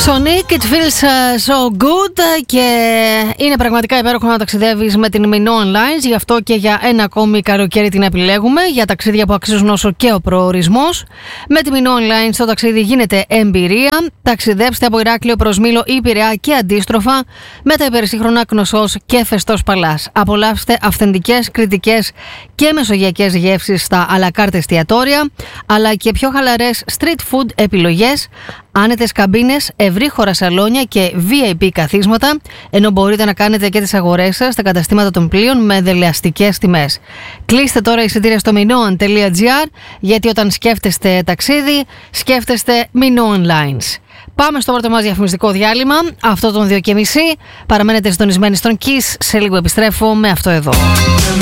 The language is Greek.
Sonic, it feels so good. Και είναι πραγματικά υπέροχο να ταξιδεύεις με την Minoan Lines. Γι' αυτό και για ένα ακόμη καλοκαίρι την επιλέγουμε. Για ταξίδια που αξίζουν όσο και ο προορισμός. Με τη Minoan Lines το ταξίδι γίνεται εμπειρία. Ταξιδέψτε από Ηράκλειο προς Μήλο ή Πειραιά και αντίστροφα με τα υπερσύγχρονα Κνωσός και Φεστός Παλάς. Απολαύστε αυθεντικές, κρητικές και μεσογειακές γεύσεις στα à la carte εστιατόρια, αλλά και πιο χαλαρές street food επιλογές, άνετες καμπίνες, ευρύχωρα σαλόνια και VIP καθίσματα, ενώ μπορείτε να κάνετε και τις αγορές σας στα καταστήματα των πλοίων με δελεαστικές τιμές. Κλείστε τώρα εισιτήρια στο minoan.gr, γιατί όταν σκέφτεστε ταξίδι, σκέφτεστε Minoan Lines. Πάμε στο πρώτο μας διαφημιστικό διάλειμμα, αυτό των 2.30. Παραμένετε συντονισμένοι στον Kiss, σε λίγο επιστρέφω με αυτό εδώ.